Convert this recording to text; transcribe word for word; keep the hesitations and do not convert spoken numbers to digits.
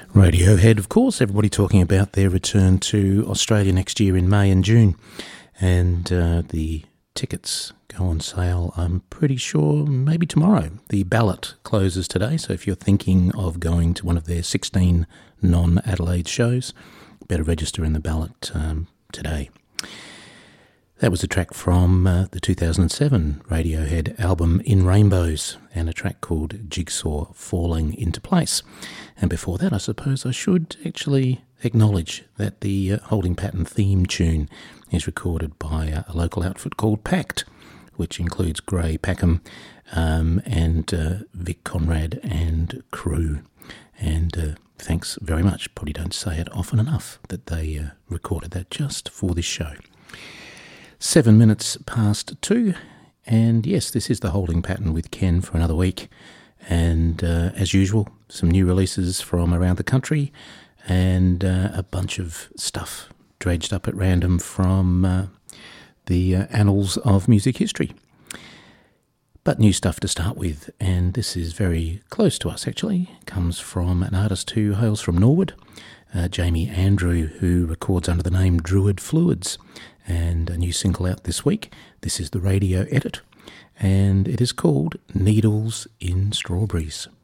Radiohead, of course, everybody talking about their return to Australia next year in May and June. And uh, the tickets go on sale, I'm pretty sure, maybe tomorrow. The ballot closes today, so if you're thinking of going to one of their sixteen non-Adelaide shows, better register in the ballot um, today. That was a track from uh, the two thousand seven Radiohead album In Rainbows, and a track called Jigsaw Falling Into Place. And before that, I suppose I should actually acknowledge that the uh, Holding Pattern theme tune is recorded by uh, a local outfit called Pact, which includes Gray Packham um, and uh, Vic Conrad and crew. And uh, thanks very much. Probably don't say it often enough that they uh, recorded that just for this show. Seven minutes past two, and yes, this is the Holding Pattern with Ken for another week. And uh, as usual, some new releases from around the country, and uh, a bunch of stuff dredged up at random from uh, the uh, annals of music history. But new stuff to start with, and this is very close to us actually. It comes from an artist who hails from Norwood, uh, Jamie Andrew, who records under the name Druid Fluids, and a new single out this week. This is the radio edit, and it is called Needles in Strawberries.